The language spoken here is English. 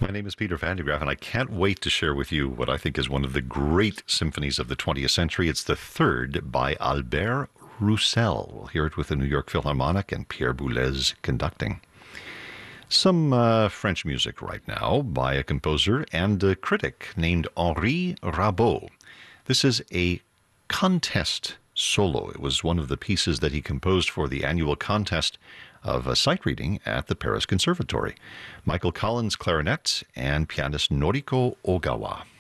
My name is Peter Van de Graaff, and I can't wait to share with you what I think is one of the great symphonies of the 20th century. It's the third by Albert Roussel. We'll hear it with the New York Philharmonic and Pierre Boulez conducting. Some French music right now by a composer and a critic named Henri Rabault. This is a contest solo. It was one of the pieces that he composed for the annual contest of sight reading at the Paris Conservatory. Michael Collins, clarinet, and pianist Noriko Ogawa.